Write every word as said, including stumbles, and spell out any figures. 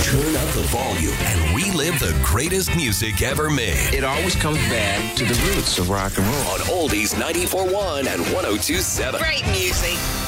Turn up the volume and relive the greatest music ever made. It always comes back to the roots of rock and roll. On Oldies ninety-four point one and one oh two point seven. Great music.